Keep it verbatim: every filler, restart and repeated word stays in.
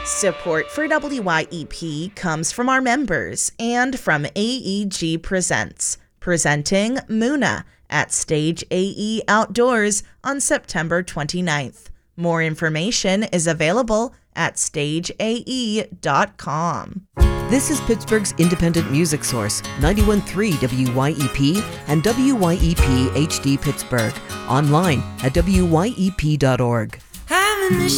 Support for W Y E P comes from our members and from A E G Presents, presenting Muna at Stage A E Outdoors on September twenty-ninth. More information is available at stage a e dot com. This is Pittsburgh's independent music source, ninety-one point three W Y E P and W Y E P H D Pittsburgh. Online at W Y E P dot org.